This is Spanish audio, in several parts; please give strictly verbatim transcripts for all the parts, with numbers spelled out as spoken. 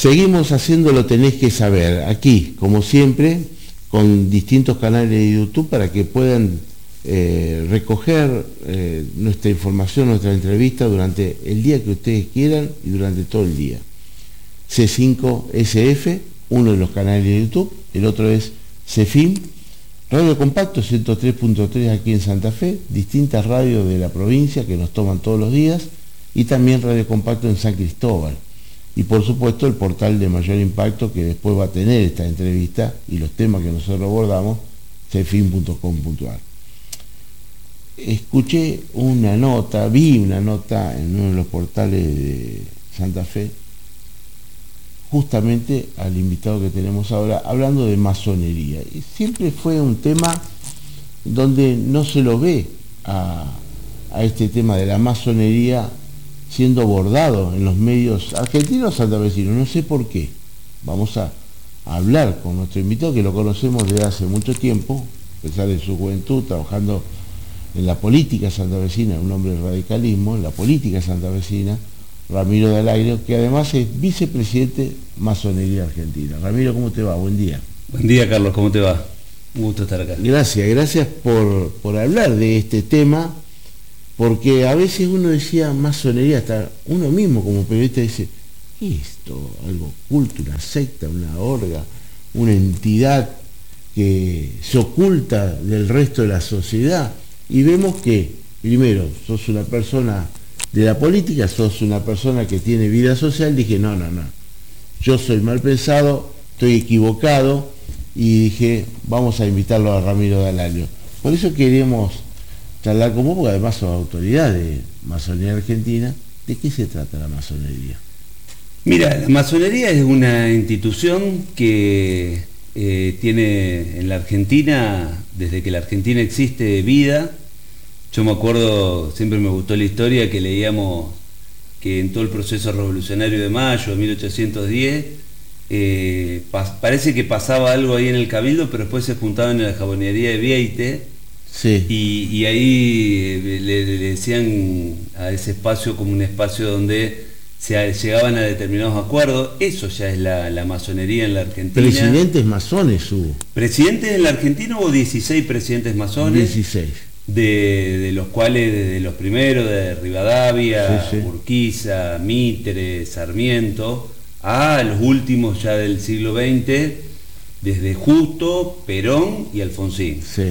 Seguimos haciendo Lo Tenés que Saber, aquí, como siempre, con distintos canales de YouTube para que puedan eh, recoger eh, nuestra información, nuestra entrevista durante el día que ustedes quieran y durante todo el día. C cinco S F, uno de los canales de YouTube, el otro es CEFIM, Radio Compacto ciento tres punto tres aquí en Santa Fe, distintas radios de la provincia que nos toman todos los días, y también Radio Compacto en San Cristóbal. Y por supuesto el portal de mayor impacto que después va a tener esta entrevista y los temas que nosotros abordamos, cefim punto com punto a r. Escuché una nota, vi una nota en uno de los portales de Santa Fe, justamente al invitado que tenemos ahora, hablando de masonería. Y siempre fue un tema donde no se lo ve a, a este tema de la masonería siendo abordado en los medios argentinos santafesinos, no sé por qué. Vamos a, a hablar con nuestro invitado, que lo conocemos desde hace mucho tiempo, a pesar de su juventud, trabajando en la política santafesina, un hombre de radicalismo, en la política santafesina, Ramiro del Aire, que además es vicepresidente Masonería Argentina. Ramiro, ¿cómo te va? Buen día. Buen día, Carlos, ¿cómo te va? Un gusto estar acá. Gracias, gracias por, por hablar de este tema, porque a veces uno decía masonería, hasta uno mismo como periodista dice, ¿qué es esto? Algo oculto, una secta, una orga, una entidad que se oculta del resto de la sociedad. Y vemos que, primero, sos una persona de la política, sos una persona que tiene vida social. Dije, no, no, no, yo soy mal pensado, estoy equivocado, y dije, vamos a invitarlo a Ramiro Dalaño. Por eso queremos charlar con vos, porque además sos autoridad de Masonería Argentina. ¿De qué se trata la masonería? Mira, la masonería es una institución que eh, tiene en la Argentina, desde que la Argentina existe, vida. Yo me acuerdo, siempre me gustó la historia, que leíamos que en todo el proceso revolucionario de mayo de mil ochocientos diez, eh, parece que pasaba algo ahí en el Cabildo, pero después se juntaban en la jabonería de Vieite, sí. y, y ahí le, le decían a ese espacio como un espacio donde se llegaban a determinados acuerdos. Eso ya es la, la masonería en la Argentina. Presidentes masones hubo. Presidentes en la Argentina hubo dieciséis presidentes masones. dieciséis. De, de los cuales, desde los primeros, de Rivadavia, sí, sí. Urquiza, Mitre, Sarmiento, a los últimos ya del siglo veinte, desde Justo, Perón y Alfonsín. Sí.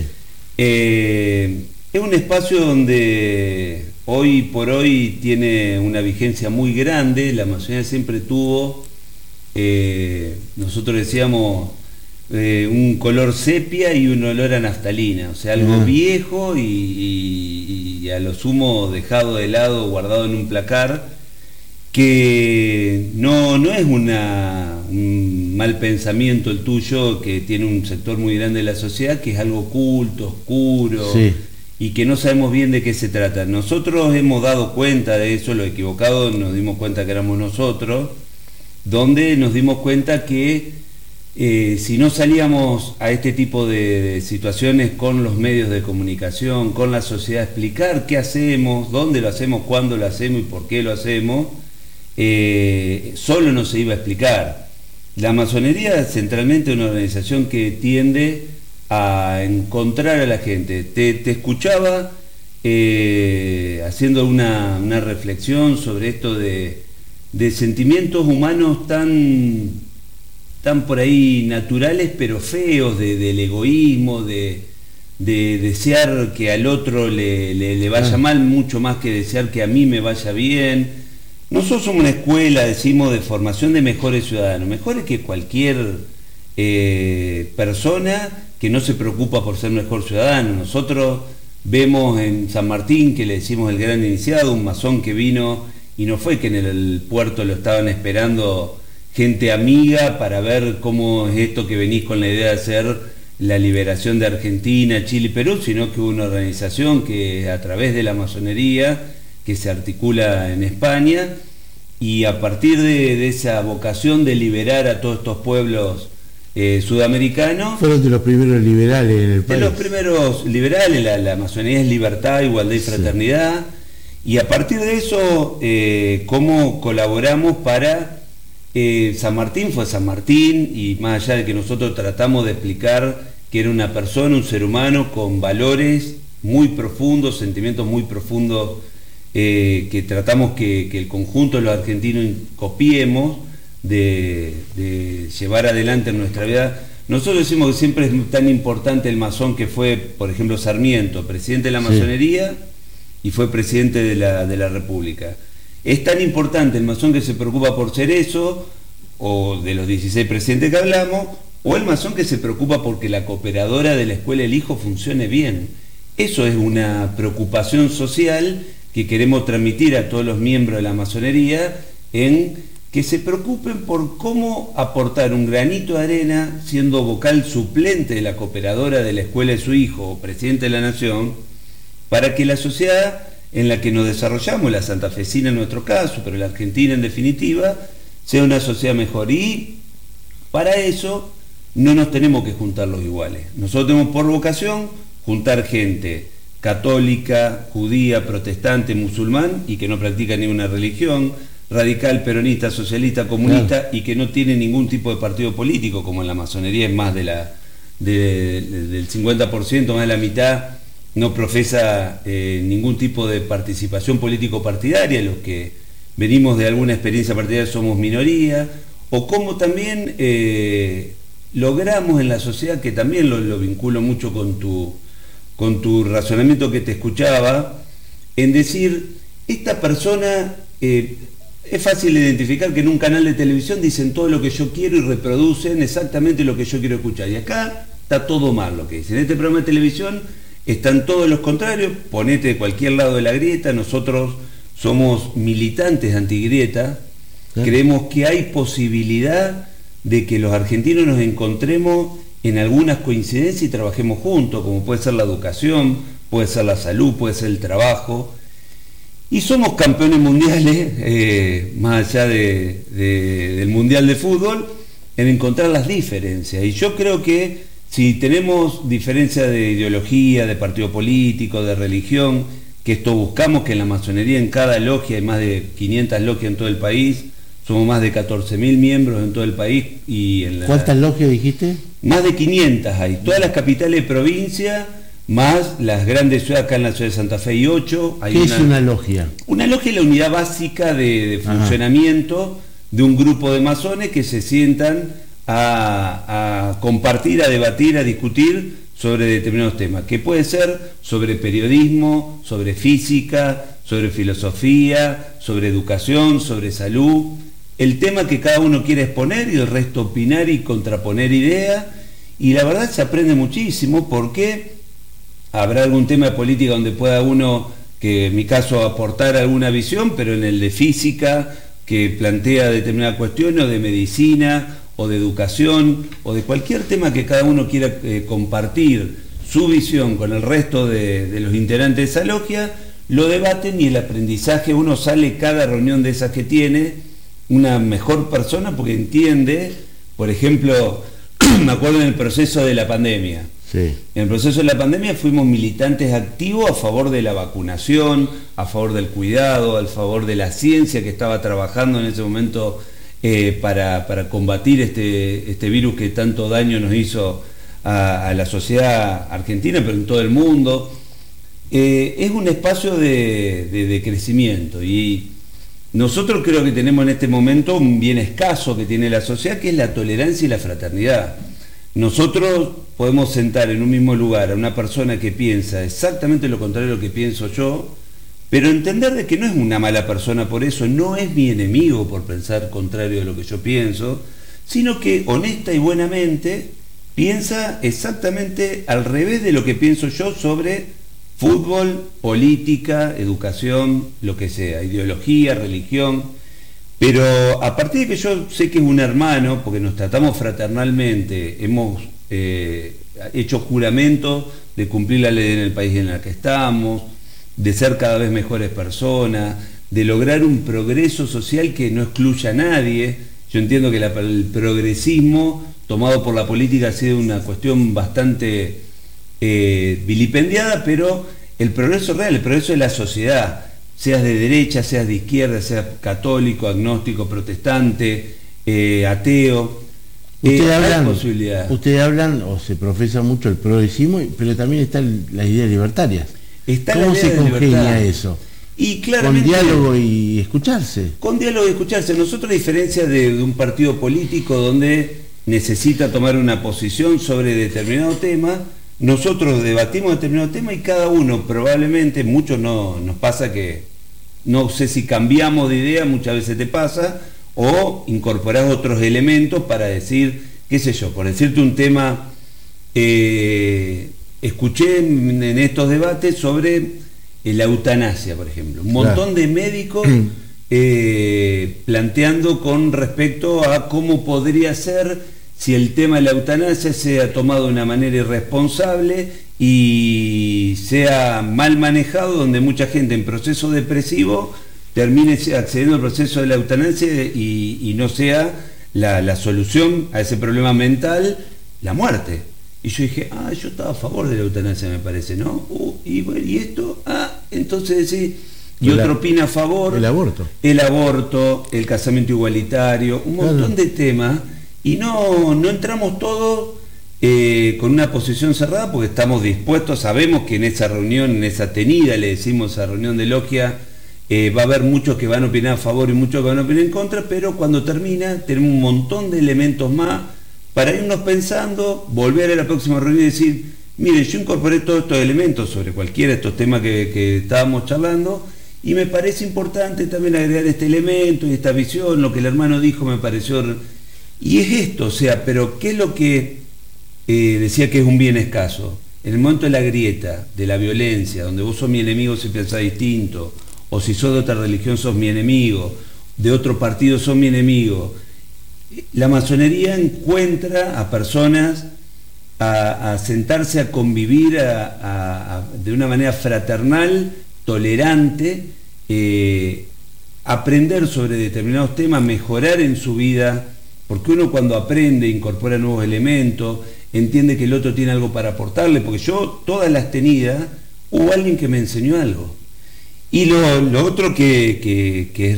Eh, es un espacio donde hoy por hoy tiene una vigencia muy grande. La masonería siempre tuvo, eh, nosotros decíamos, Eh, un color sepia y un olor a naftalina, o sea, algo uh-huh. viejo y, y, y a lo sumo dejado de lado, guardado en un placar, que no, no es una, un mal pensamiento el tuyo, que tiene un sector muy grande de la sociedad, que es algo oculto, oscuro, sí. y que no sabemos bien de qué se trata. Nosotros hemos dado cuenta de eso, lo equivocado, nos dimos cuenta que éramos nosotros, donde nos dimos cuenta que Eh, si no salíamos a este tipo de, de situaciones con los medios de comunicación, con la sociedad, a explicar qué hacemos, dónde lo hacemos, cuándo lo hacemos y por qué lo hacemos, eh, solo no se iba a explicar. La masonería es centralmente una organización que tiende a encontrar a la gente. Te, te escuchaba eh, haciendo una, una reflexión sobre esto de, de sentimientos humanos tan... están por ahí naturales pero feos, de, del egoísmo, de, de desear que al otro le, le, le vaya mal mucho más que desear que a mí me vaya bien. Nosotros somos una escuela, decimos, de formación de mejores ciudadanos, mejores que cualquier eh, persona que no se preocupa por ser mejor ciudadano. Nosotros vemos en San Martín, que le decimos el gran iniciado, un masón que vino y no fue que en el puerto lo estaban esperando gente amiga para ver cómo es esto que venís con la idea de hacer la liberación de Argentina, Chile y Perú, sino que hubo una organización que a través de la masonería, que se articula en España, y a partir de, de esa vocación de liberar a todos estos pueblos eh, sudamericanos... Fueron de los primeros liberales en el país. De los primeros liberales, la, la masonería es libertad, igualdad y fraternidad, sí. Y a partir de eso, eh, cómo colaboramos para eh, San Martín fue San Martín, y más allá de que nosotros tratamos de explicar que era una persona, un ser humano con valores muy profundos, sentimientos muy profundos, eh, que tratamos que, que el conjunto de los argentinos copiemos, de, de llevar adelante en nuestra vida. Nosotros decimos que siempre es tan importante el masón que fue, por ejemplo, Sarmiento, presidente de la masonería, sí, y fue presidente de la, de la República. Es tan importante el masón que se preocupa por ser eso, o de los dieciséis presidentes que hablamos, o el masón que se preocupa porque la cooperadora de la escuela El Hijo funcione bien. Eso es una preocupación social que queremos transmitir a todos los miembros de la masonería, en que se preocupen por cómo aportar un granito de arena, siendo vocal suplente de la cooperadora de la escuela de su hijo o presidente de la nación, para que la sociedad en la que nos desarrollamos, la santafesina en nuestro caso, pero la argentina en definitiva, sea una sociedad mejor. Y para eso no nos tenemos que juntar los iguales. Nosotros tenemos por vocación juntar gente católica, judía, protestante, musulmán y que no practica ninguna religión, radical, peronista, socialista, comunista, claro, y que no tiene ningún tipo de partido político, como en la masonería es más de la, de, de, del cincuenta por ciento, más de la mitad no profesa eh, ningún tipo de participación político-partidaria, los que venimos de alguna experiencia partidaria somos minoría, o como también eh, logramos en la sociedad, que también lo, lo vinculo mucho con tu, con tu razonamiento que te escuchaba, en decir, esta persona... Eh, es fácil identificar que en un canal de televisión dicen todo lo que yo quiero y reproducen exactamente lo que yo quiero escuchar. Y acá está todo mal lo que dicen. En este programa de televisión están todos los contrarios. Ponete de cualquier lado de la grieta. Nosotros somos militantes antigrieta. ¿Eh? Creemos que hay posibilidad de que los argentinos nos encontremos en algunas coincidencias y trabajemos juntos, como puede ser la educación, puede ser la salud, puede ser el trabajo. Y somos campeones mundiales, eh, más allá de, de, del mundial de fútbol, en encontrar las diferencias. Y yo creo que si tenemos diferencias de ideología, de partido político, de religión, que esto buscamos, que en la masonería en cada logia hay más de quinientas logias en todo el país, somos más de catorce mil miembros en todo el país. Y en la, ¿cuántas logias dijiste? Más de quinientas hay, todas las capitales de provincia, más las grandes ciudades. Acá en la ciudad de Santa Fe hay ocho. Hay ¿Qué una, es una logia? Una logia es la unidad básica de, de funcionamiento, ajá, de un grupo de masones que se sientan a, a compartir, a debatir, a discutir sobre determinados temas, que puede ser sobre periodismo, sobre física, sobre filosofía, sobre educación, sobre salud, el tema que cada uno quiere exponer y el resto opinar y contraponer ideas. Y la verdad se aprende muchísimo, porque habrá algún tema de política donde pueda uno, que en mi caso, aportar alguna visión, pero en el de física, que plantea determinadas cuestiones, o de medicina, o de educación, o de cualquier tema que cada uno quiera eh, compartir su visión con el resto de, de los integrantes de esa logia, lo debaten y el aprendizaje, uno sale cada reunión de esas que tiene una mejor persona porque entiende. Por ejemplo, me acuerdo en el proceso de la pandemia. Sí. En el proceso de la pandemia fuimos militantes activos a favor de la vacunación, a favor del cuidado, a favor de la ciencia que estaba trabajando en ese momento eh, para, para combatir este, este virus que tanto daño nos hizo a, a la sociedad argentina, pero en todo el mundo. Eh, es un espacio de, de, de crecimiento, y nosotros creo que tenemos en este momento un bien escaso que tiene la sociedad, que es la tolerancia y la fraternidad. Nosotros podemos sentar en un mismo lugar a una persona que piensa exactamente lo contrario de lo que pienso yo, pero entender de que no es una mala persona por eso, no es mi enemigo por pensar contrario de lo que yo pienso, sino que honesta y buenamente piensa exactamente al revés de lo que pienso yo sobre fútbol, política, educación, lo que sea, ideología, religión. Pero a partir de que yo sé que es un hermano, porque nos tratamos fraternalmente, hemos eh, hecho juramento de cumplir la ley en el país en el que estamos, de ser cada vez mejores personas, de lograr un progreso social que no excluya a nadie. Yo entiendo que la, el progresismo tomado por la política ha sido una cuestión bastante eh, vilipendiada, pero el progreso real, el progreso de la sociedad, seas de derecha, seas de izquierda, seas católico, agnóstico, protestante, eh, ateo. Ustedes eh, hablan, hay posibilidad. ustedes hablan o se profesa mucho el progresismo, pero también están las ideas libertarias. Está ¿Cómo la idea se de congenia libertad. eso? Y claramente, con diálogo y escucharse. Con diálogo y escucharse. Nosotros, a diferencia de, de un partido político donde necesita tomar una posición sobre determinado tema, nosotros debatimos determinado tema y cada uno, probablemente, muchos no nos pasa que, no sé si cambiamos de idea, muchas veces te pasa, o incorporás otros elementos para decir, qué sé yo, por decirte un tema, eh, escuché en, en estos debates sobre la eutanasia, por ejemplo. Un montón claro. de médicos eh, planteando con respecto a cómo podría ser si el tema de la eutanasia sea tomado de una manera irresponsable y sea mal manejado, donde mucha gente en proceso depresivo termine accediendo al proceso de la eutanasia y, y no sea la, la solución a ese problema mental la muerte. Y yo dije, ah, yo estaba a favor de la eutanasia, me parece, ¿no? Uh, y, y esto, ah, entonces sí. Y el otro opina a favor. El aborto. El aborto, el casamiento igualitario, un montón claro. de temas. Y no, no entramos todos eh, con una posición cerrada porque estamos dispuestos, sabemos que en esa reunión, en esa tenida, le decimos a reunión de logia, eh, va a haber muchos que van a opinar a favor y muchos que van a opinar en contra, pero cuando termina tenemos un montón de elementos más para irnos pensando, volver a la próxima reunión y decir, miren, yo incorporé todos estos elementos sobre cualquiera de estos temas que, que estábamos charlando, y me parece importante también agregar este elemento y esta visión, lo que el hermano dijo me pareció... Y es esto, o sea, pero ¿qué es lo que eh, decía que es un bien escaso? En el momento de la grieta, de la violencia, donde vos sos mi enemigo si pensás distinto, o si sos de otra religión sos mi enemigo, de otro partido sos mi enemigo, la masonería encuentra a personas a, a sentarse a convivir a, a, a, de una manera fraternal, tolerante, eh, aprender sobre determinados temas, mejorar en su vida, porque uno cuando aprende, incorpora nuevos elementos, entiende que el otro tiene algo para aportarle, porque yo todas las tenidas hubo alguien que me enseñó algo. Y lo, lo otro que, que, que es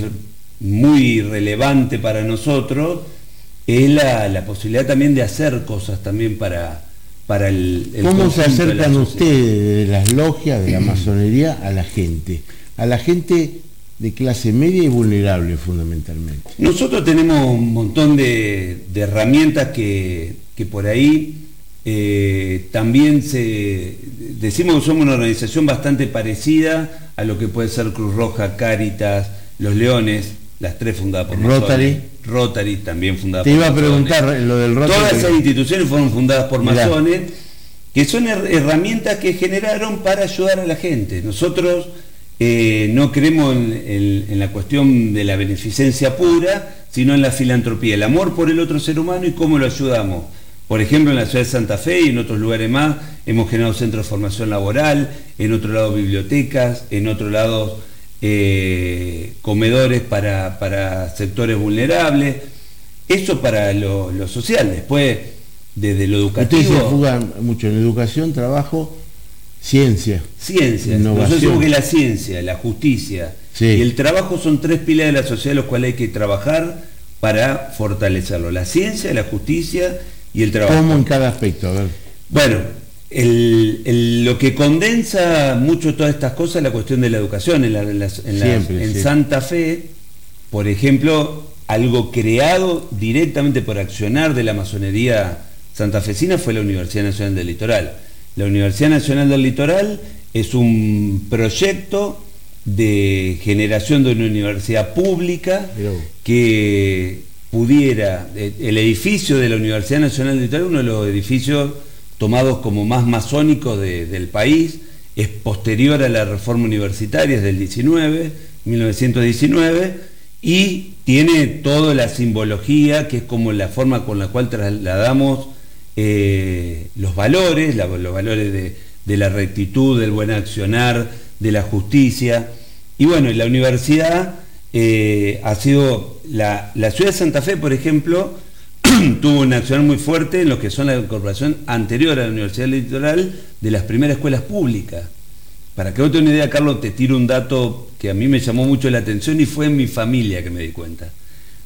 muy relevante para nosotros es la, la posibilidad también de hacer cosas también para, para el, el ¿Cómo se acercan ustedes de las logias, de la masonería, a la gente? A la gente de clase media y vulnerable fundamentalmente. Nosotros tenemos un montón de, de herramientas que, que por ahí eh, también se... Decimos que somos una organización bastante parecida a lo que puede ser Cruz Roja, Cáritas, Los Leones, las tres fundadas por Rotary. masones. Rotary también fundada Te por iba masones. a preguntar lo del Rotary. Todas esas instituciones fueron fundadas por Mirá. masones, que son her herramientas que generaron para ayudar a la gente. Nosotros eh, no creemos en, en, en la cuestión de la beneficencia pura, sino en la filantropía, el amor por el otro ser humano y cómo lo ayudamos. Por ejemplo, en la ciudad de Santa Fe y en otros lugares más hemos generado centros de formación laboral, en otro lado bibliotecas, en otro lado eh, comedores para, para sectores vulnerables. Eso para lo, lo social. Después, desde lo educativo... Ustedes se enfocan mucho en educación, trabajo, ciencia. Ciencia. Innovación. Nosotros decimos que la ciencia, la justicia sí. y el trabajo son tres pilares de la sociedad los cuales hay que trabajar para fortalecerlo. La ciencia, la justicia y el trabajo. ¿Cómo en cada aspecto? A ver. Bueno, el, el, lo que condensa mucho todas estas cosas es la cuestión de la educación. En, la, en, las, en, Siempre, las, en sí. Santa Fe, por ejemplo, algo creado directamente por accionar de la masonería santafesina fue la Universidad Nacional del Litoral. La Universidad Nacional del Litoral es un proyecto de generación de una universidad pública que pudiera, el edificio de la Universidad Nacional del Litoral, uno de los edificios tomados como más masónicos de, del país, es posterior a la reforma universitaria, es del diecinueve, mil novecientos diecinueve, y tiene toda la simbología, que es como la forma con la cual trasladamos eh, los valores, la, los valores de, de la rectitud, del buen accionar, de la justicia. Y bueno, la universidad eh, ha sido, la, la ciudad de Santa Fe, por ejemplo, tuvo un accionar muy fuerte en lo que son la incorporación anterior a la Universidad del Litoral de las primeras escuelas públicas. Para que vos tengas una idea, Carlos, te tiro un dato que a mí me llamó mucho la atención y fue en mi familia que me di cuenta.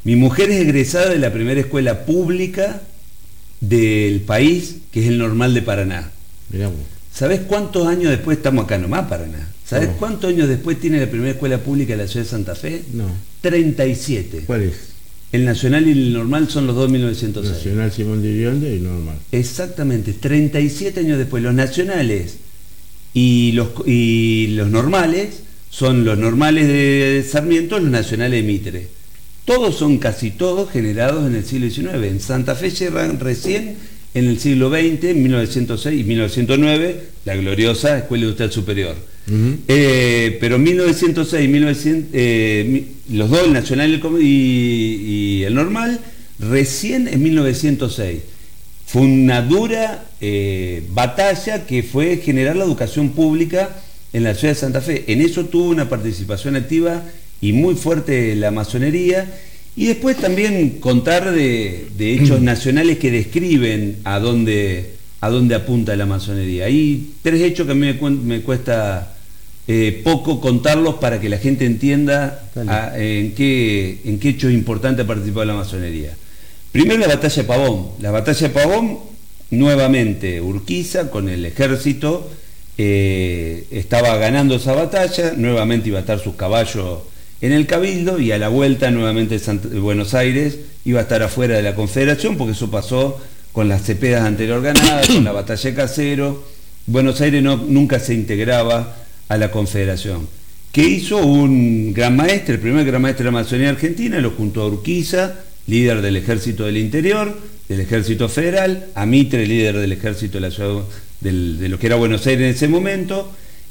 Mi mujer es egresada de la primera escuela pública del país, que es el Normal de Paraná. Mirá vos. ¿Sabés cuántos años después, estamos acá nomás, Paraná? ¿Sabés ¿Cómo? cuántos años después tiene la primera escuela pública de la ciudad de Santa Fe? No. treinta y siete. ¿Cuál es? El Nacional y el Normal son los dos de mil novecientos seis. Nacional Simón de Irionde y Normal. Exactamente, treinta y siete años después. Los nacionales y los, y los normales son los normales de Sarmiento, los nacionales de Mitre. Todos son, casi todos, generados en el siglo diecinueve. En Santa Fe llegan recién en el siglo veinte, en mil novecientos seis y mil novecientos nueve, la gloriosa Escuela Industrial Superior. Uh-huh. eh, pero en mil novecientos seis, mil novecientos, eh, los dos, el nacional y el, y, y el normal, recién en mil novecientos seis. Fue una dura eh, batalla que fue generar la educación pública en la ciudad de Santa Fe. En eso tuvo una participación activa y muy fuerte la masonería. Y después también contar de, de hechos nacionales que describen a dónde, a dónde apunta la masonería. Hay tres hechos que a mí me, me cuesta eh, poco contarlos para que la gente entienda a, en, qué, en qué hechos importantes ha participado la masonería. Primero, la batalla de Pavón. La batalla de Pavón, nuevamente Urquiza con el ejército eh, estaba ganando esa batalla, nuevamente iba a estar sus caballos en el Cabildo, y a la vuelta nuevamente de Buenos Aires iba a estar afuera de la Confederación, porque eso pasó con las cepedas anterior ganadas, con la batalla de Casero. Buenos Aires no, nunca se integraba a la Confederación. ¿Qué hizo? Un gran maestre, el primer gran maestre de la masonería argentina, lo juntó a Urquiza, líder del Ejército del Interior, del Ejército Federal, a Mitre, líder del Ejército de la ciudad, del, de lo que era Buenos Aires en ese momento,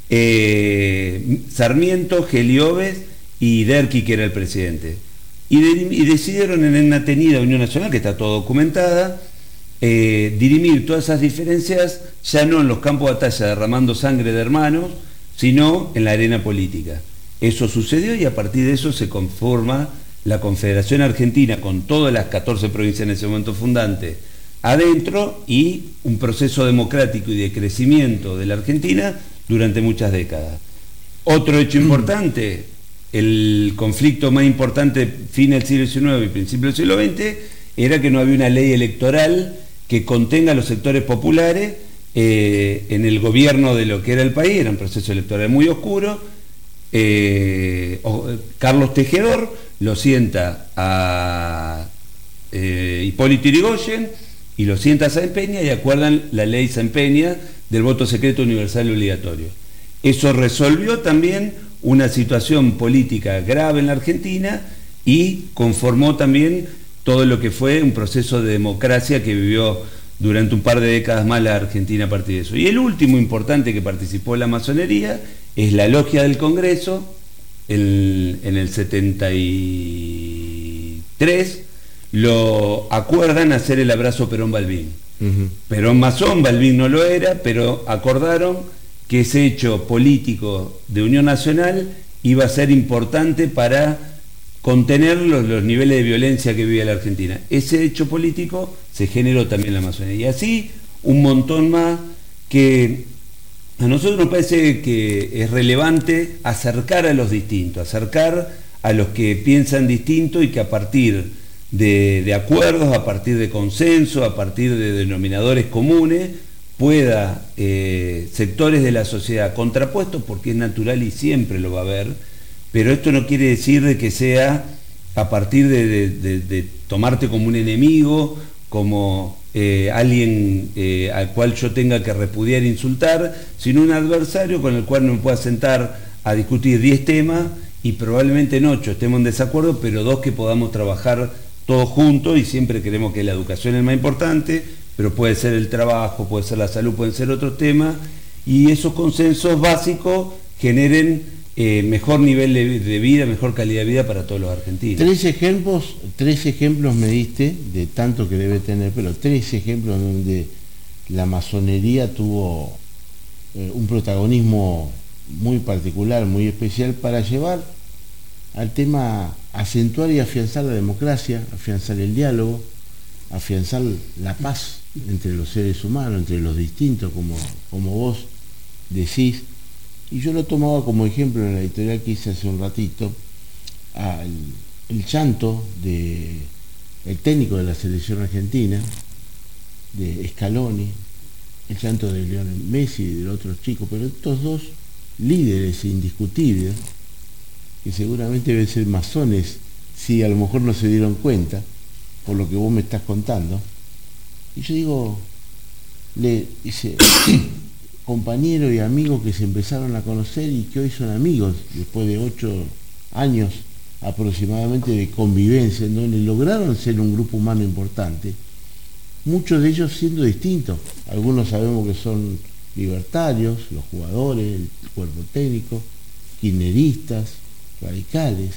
eh, Sarmiento, Gelioves y Derqui, que era el presidente. Y, de, y decidieron en una tenida Unión Nacional, que está todo documentada, eh, dirimir todas esas diferencias ya no en los campos de batalla derramando sangre de hermanos, sino en la arena política. Eso sucedió y a partir de eso se conforma la Confederación Argentina con todas las catorce provincias en ese momento fundantes adentro, y un proceso democrático y de crecimiento de la Argentina durante muchas décadas. Otro hecho importante, el conflicto más importante fin del siglo diecinueve y principio del siglo veinte, era que no había una ley electoral que contenga a los sectores populares eh, en el gobierno de lo que era el país. Era un proceso electoral muy oscuro. eh, Carlos Tejedor lo sienta a eh, Hipólito Yrigoyen y lo sienta a Sáenz Peña, y acuerdan la ley Sáenz Peña del voto secreto universal y obligatorio. Eso resolvió también una situación política grave en la Argentina y conformó también todo lo que fue un proceso de democracia que vivió durante un par de décadas más la Argentina a partir de eso. Y el último importante que participó en la masonería es la Logia del Congreso. El, en el setenta y tres lo acuerdan hacer el abrazo Perón-Balbín. Uh-huh. Perón masón, Balbín no lo era, pero acordaron que ese hecho político de Unión Nacional iba a ser importante para contener los, los niveles de violencia que vivía la Argentina. Ese hecho político se generó también en la masonería. Y así un montón más que a nosotros nos parece que es relevante acercar a los distintos, acercar a los que piensan distinto, y que a partir de, de acuerdos, a partir de consenso, a partir de denominadores comunes, pueda eh, sectores de la sociedad contrapuestos, porque es natural y siempre lo va a haber, pero esto no quiere decir de que sea a partir de, de, de, de tomarte como un enemigo, como eh, alguien eh, al cual yo tenga que repudiar e insultar, sino un adversario con el cual me pueda sentar a discutir diez temas y probablemente en ocho estemos en desacuerdo, pero dos que podamos trabajar todos juntos, y siempre creemos que la educación es más importante, pero puede ser el trabajo, puede ser la salud, pueden ser otros temas, y esos consensos básicos generen eh, mejor nivel de, de vida, mejor calidad de vida para todos los argentinos. Tres ejemplos, tres ejemplos me diste, de tanto que debe tener, pero tres ejemplos donde la masonería tuvo eh, un protagonismo muy particular, muy especial, para llevar al tema, acentuar y afianzar la democracia, afianzar el diálogo, afianzar la paz entre los seres humanos, entre los distintos, como, como vos decís. Y yo lo tomaba como ejemplo en la editorial que hice hace un ratito, al, el llanto de el técnico de la selección argentina, de Scaloni, el llanto de Lionel Messi y de los otros chicos, pero estos dos líderes indiscutibles, que seguramente deben ser masones, si a lo mejor no se dieron cuenta, por lo que vos me estás contando. Y yo digo, le dice, compañeros y amigos que se empezaron a conocer y que hoy son amigos, después de ocho años aproximadamente de convivencia, en donde lograron ser un grupo humano importante, muchos de ellos siendo distintos. Algunos sabemos que son libertarios, los jugadores, el cuerpo técnico, kirchneristas, radicales,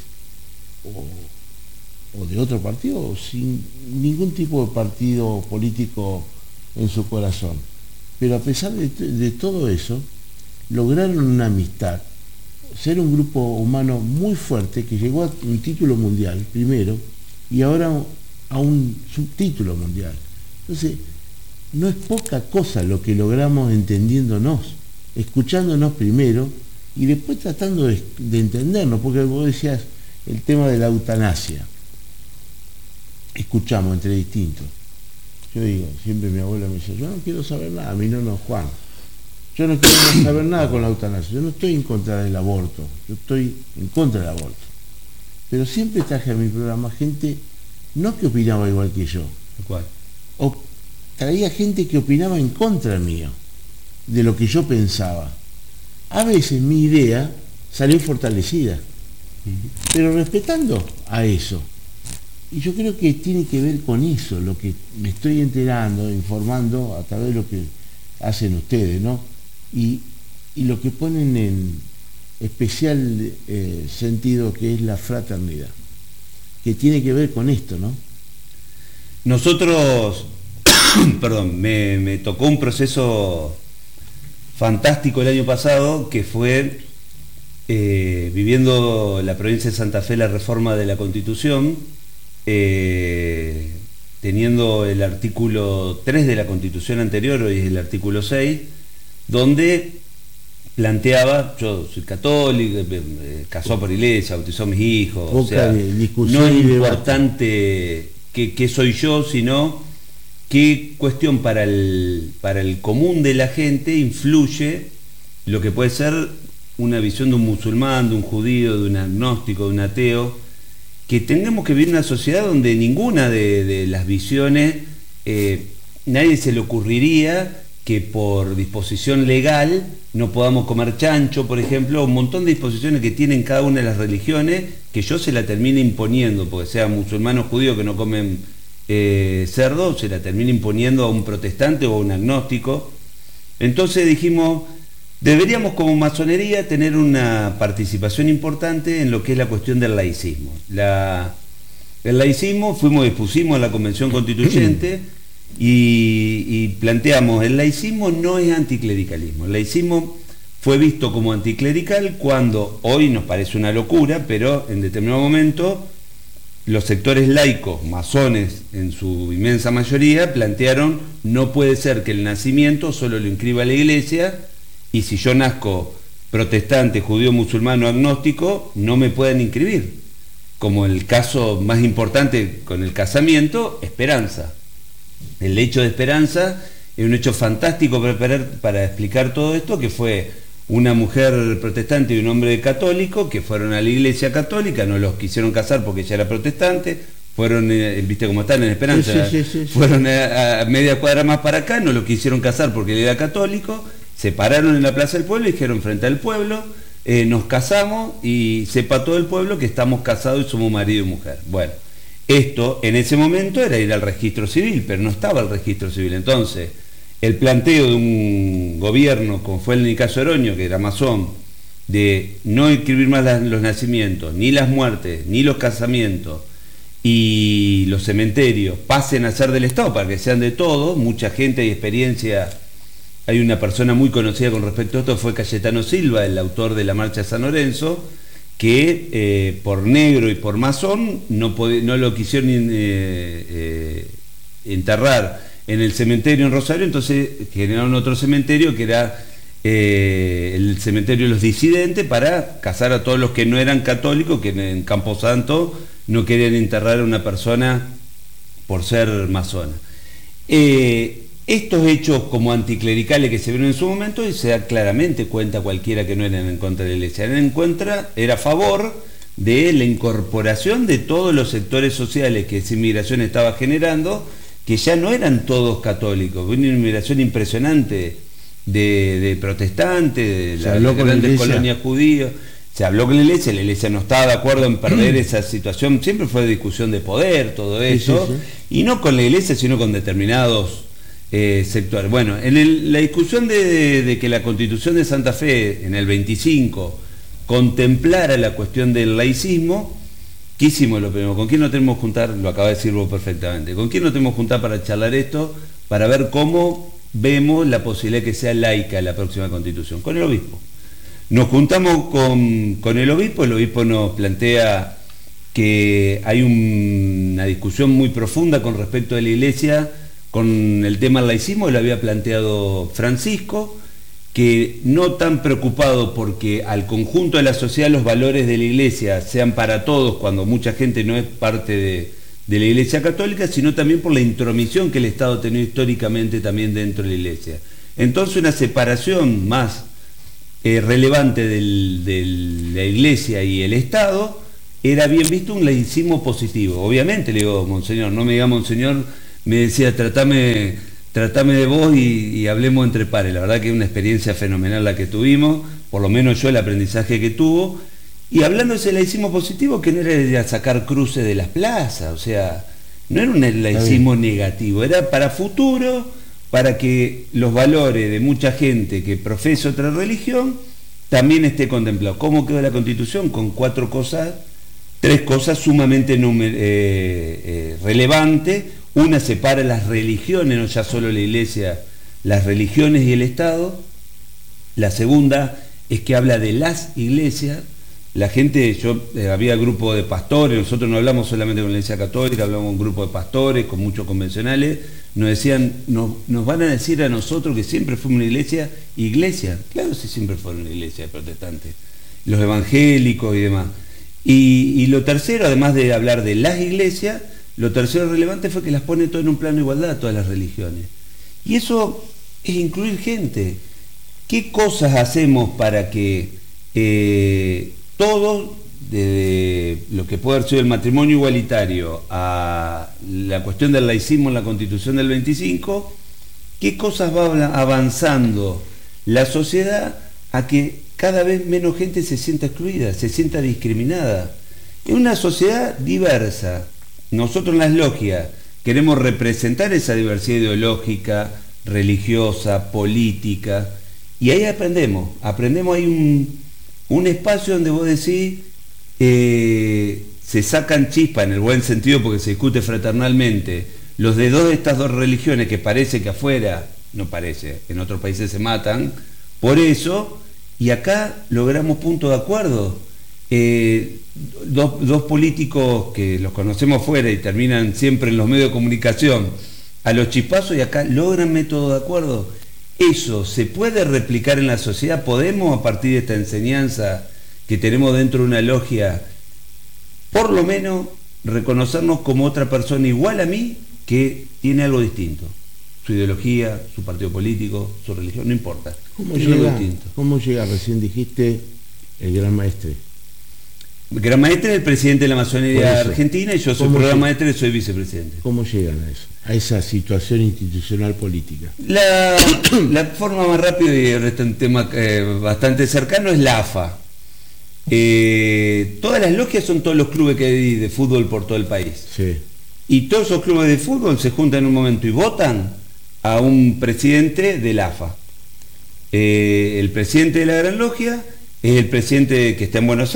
o, o de otro partido, o sin ningún tipo de partido político en su corazón. Pero a pesar de, de todo eso, lograron una amistad, ser un grupo humano muy fuerte que llegó a un título mundial primero y ahora a un subtítulo mundial. Entonces, no es poca cosa lo que logramos entendiéndonos, escuchándonos primero y después tratando de, de entendernos, porque vos decías el tema de la eutanasia. Escuchamos entre distintos. Yo digo, siempre mi abuela me dice, yo no quiero saber nada, a mí no, no, Juan. Yo no quiero saber nada con la eutanasia, yo no estoy en contra del aborto, yo estoy en contra del aborto. Pero siempre traje a mi programa gente, no que opinaba igual que yo, ¿Cuál? o traía gente que opinaba en contra mío, de lo que yo pensaba. A veces mi idea salió fortalecida, uh-huh. pero respetando a eso. Y yo creo que tiene que ver con eso, lo que me estoy enterando, informando a través de lo que hacen ustedes, ¿no? Y, y lo que ponen en especial eh, sentido, que es la fraternidad, que tiene que ver con esto, ¿no? Nosotros, perdón, me, me tocó un proceso fantástico el año pasado, que fue eh, viviendo la provincia de Santa Fe la reforma de la Constitución, eh, teniendo el artículo tres de la Constitución anterior, hoy es el artículo seis, donde planteaba, yo soy católico, eh, casó por iglesia, bautizó a mis hijos, o sea, no es importante qué, qué soy yo, sino qué cuestión para el, para el común de la gente influye lo que puede ser una visión de un musulmán, de un judío, de un agnóstico, de un ateo, que tengamos que vivir en una sociedad donde ninguna de, de las visiones, eh, nadie se le ocurriría que por disposición legal no podamos comer chancho, por ejemplo, un montón de disposiciones que tienen cada una de las religiones, que yo se la termine imponiendo, porque sea musulmán o judío que no comen eh, cerdo, se la termine imponiendo a un protestante o a un agnóstico. Entonces dijimos, deberíamos como masonería tener una participación importante en lo que es la cuestión del laicismo. La, el laicismo, fuimos, expusimos a la Convención Constituyente y, y planteamos, el laicismo no es anticlericalismo. El laicismo fue visto como anticlerical cuando hoy nos parece una locura, pero en determinado momento los sectores laicos, masones en su inmensa mayoría, plantearon, no puede ser que el nacimiento solo lo inscriba la Iglesia, y si yo nazco protestante, judío, musulmán o agnóstico, no me pueden inscribir. Como el caso más importante con el casamiento, Esperanza. El hecho de Esperanza es un hecho fantástico para, para explicar todo esto, que fue una mujer protestante y un hombre católico que fueron a la iglesia católica, no los quisieron casar porque ella era protestante, fueron, eh, viste cómo están en Esperanza, sí, sí, sí, sí, fueron a, a media cuadra más para acá, no lo quisieron casar porque él era católico, se pararon en la plaza del pueblo y dijeron frente al pueblo, eh, nos casamos y sepa todo el pueblo que estamos casados y somos marido y mujer. Bueno, esto en ese momento era ir al registro civil, pero no estaba el registro civil. Entonces, el planteo de un gobierno, como fue en el caso de Oroño, que era masón, de no inscribir más las, los nacimientos, ni las muertes, ni los casamientos, y los cementerios pasen a ser del Estado para que sean de todos. Mucha gente y experiencia. Hay una persona muy conocida con respecto a esto, fue Cayetano Silva, el autor de la Marcha de San Lorenzo, que eh, por negro y por masón no, pod- no lo quisieron eh, eh, enterrar en el cementerio en Rosario, entonces generaron otro cementerio que era eh, el cementerio de los disidentes, para casar a todos los que no eran católicos, que en Camposanto no querían enterrar a una persona por ser masona. Eh, estos hechos como anticlericales que se vieron en su momento, y se da claramente cuenta cualquiera que no eran en contra de la iglesia, eran en contra, era a favor de la incorporación de todos los sectores sociales que esa inmigración estaba generando, que ya no eran todos católicos, una inmigración impresionante de, de protestantes, de las grandes colonias judías. Se habló con la iglesia, la iglesia no estaba de acuerdo en perder esa situación, siempre fue discusión de poder, todo eso, sí, sí, sí. Y no con la iglesia, sino con determinados eh, sectores. Bueno, en el, la discusión de, de, de que la Constitución de Santa Fe, en el veinticinco, contemplara la cuestión del laicismo, ¿qué hicimos lo primero? ¿Con quién nos tenemos que juntar? Lo acaba de decir vos perfectamente. ¿Con quién nos tenemos que juntar para charlar esto? Para ver cómo vemos la posibilidad de que sea laica la próxima Constitución. Con el obispo. Nos juntamos con, con el obispo, el obispo nos plantea que hay un, una discusión muy profunda con respecto a la iglesia, con el tema del laicismo, lo había planteado Francisco, que no tan preocupado porque al conjunto de la sociedad los valores de la iglesia sean para todos, cuando mucha gente no es parte de, de la iglesia católica, sino también por la intromisión que el Estado ha tenido históricamente también dentro de la iglesia. Entonces una separación más eh, relevante del, de la iglesia y el Estado era bien visto un laicismo positivo. Obviamente, le digo, monseñor, no me diga monseñor, me decía, tratame... Tratame de vos y, y hablemos entre pares. La verdad que es una experiencia fenomenal la que tuvimos, por lo menos yo el aprendizaje que tuvo. Y hablando de ese laicismo positivo, que no era de sacar cruces de las plazas, o sea, no era un laicismo negativo, era para futuro, para que los valores de mucha gente que profesa otra religión también esté contemplado. ¿Cómo quedó la Constitución? Con cuatro cosas, tres cosas sumamente numer, eh, eh, relevantes. Una separa las religiones, no ya solo la iglesia, las religiones y el Estado. La segunda es que habla de las iglesias. La gente, yo eh, había grupo de pastores, nosotros no hablamos solamente con la iglesia católica, hablamos con un grupo de pastores, con muchos convencionales, nos decían, nos, nos van a decir a nosotros que siempre fuimos una iglesia, iglesia, claro, sí siempre fueron una iglesia de protestantes, los evangélicos y demás. Y, y lo tercero, además de hablar de las iglesias, lo tercero relevante fue que las pone todo en un plano de igualdad a todas las religiones. Y eso es incluir gente. ¿Qué cosas hacemos para que eh, todos, desde lo que puede haber sido el matrimonio igualitario a la cuestión del laicismo en la Constitución del veinticinco, qué cosas va avanzando la sociedad a que cada vez menos gente se sienta excluida, se sienta discriminada? Es una sociedad diversa. Nosotros en las logias queremos representar esa diversidad ideológica, religiosa, política, y ahí aprendemos, aprendemos, hay un, un espacio donde vos decís, eh, se sacan chispas en el buen sentido porque se discute fraternalmente, los de dos de estas dos religiones que parece que afuera, no parece, en otros países se matan, por eso, y acá logramos puntos de acuerdo. Eh, dos, dos políticos que los conocemos fuera y terminan siempre en los medios de comunicación a los chispazos y acá logran método de acuerdo. Eso se puede replicar en la sociedad. Podemos, a partir de esta enseñanza que tenemos dentro de una logia, por lo menos reconocernos como otra persona igual a mí que tiene algo distinto, su ideología, su partido político, su religión, no importa. ¿Cómo llega, ¿Cómo llega? Recién dijiste el gran maestre. El gran maestre es el presidente de la masonería argentina y yo soy el gran maestre y soy vicepresidente. ¿Cómo llegan a eso? A esa situación institucional política. La, la forma más rápida, y ahora está un tema eh, bastante cercano, es la A F A. Eh, todas las logias son todos los clubes que hay de fútbol por todo el país. Sí. Y todos esos clubes de fútbol se juntan en un momento y votan a un presidente de la A F A. Eh, el presidente de la Gran Logia es el presidente que está en Buenos Aires.